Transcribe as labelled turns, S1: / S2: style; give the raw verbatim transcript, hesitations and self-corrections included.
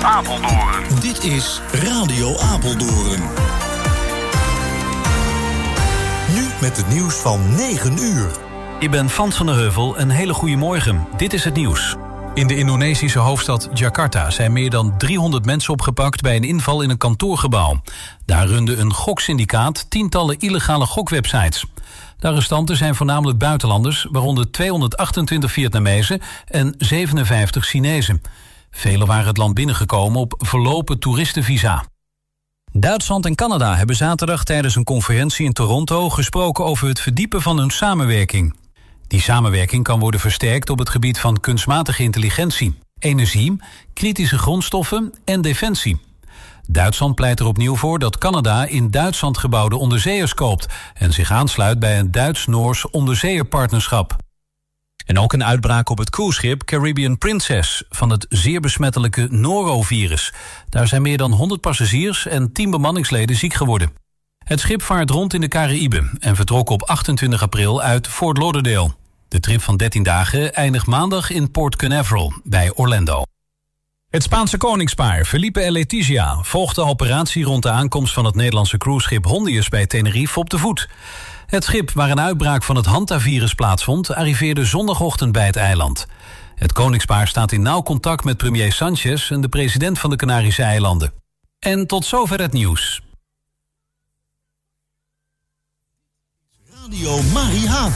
S1: Apeldoorn.
S2: Dit is Radio Apeldoorn. Nu met het nieuws van negen uur.
S3: Ik ben Frans van der Heuvel. Een hele goede morgen. Dit is het nieuws. In de Indonesische hoofdstad Jakarta zijn meer dan driehonderd mensen opgepakt bij een inval in een kantoorgebouw. Daar runde een goksyndicaat tientallen illegale gokwebsites. De arrestanten zijn voornamelijk buitenlanders, waaronder tweehonderdachtentwintig Vietnamezen en zevenenvijftig Chinezen. Velen waren het land binnengekomen op verlopen toeristenvisa. Duitsland en Canada hebben zaterdag tijdens een conferentie in Toronto gesproken over het verdiepen van hun samenwerking. Die samenwerking kan worden versterkt op het gebied van kunstmatige intelligentie, energie, kritische grondstoffen en defensie. Duitsland pleit er opnieuw voor dat Canada in Duitsland gebouwde onderzeeërs koopt en zich aansluit bij een Duits-Noors onderzeeërpartnerschap. En ook een uitbraak op het cruiseschip Caribbean Princess van het zeer besmettelijke norovirus. Daar zijn meer dan honderd passagiers en tien bemanningsleden ziek geworden. Het schip vaart rond in de Caraïben en vertrok op achtentwintig april uit Fort Lauderdale. De trip van dertien dagen eindigt maandag in Port Canaveral bij Orlando. Het Spaanse koningspaar Felipe en Letizia volgt de operatie rond de aankomst van het Nederlandse cruiseschip Hondius bij Tenerife op de voet. Het schip waar een uitbraak van het hantavirus plaatsvond arriveerde zondagochtend bij het eiland. Het koningspaar staat in nauw contact met premier Sanchez en de president van de Canarische eilanden. En tot zover het nieuws.
S2: Radio Marie Haven.